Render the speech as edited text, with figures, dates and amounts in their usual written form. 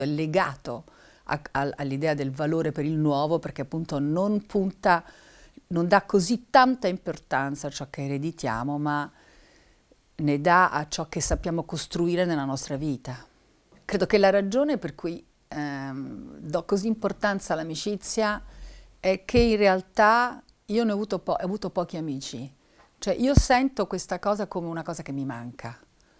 legato all'idea del valore per il nuovo, perché appunto non punta, non dà così tanta importanza a ciò che ereditiamo, ma ne dà a ciò che sappiamo costruire nella nostra vita. Credo che la ragione per cui do così importanza all'amicizia è che in realtà io ne ho avuto pochi amici. Cioè io sento questa cosa come una cosa che mi manca.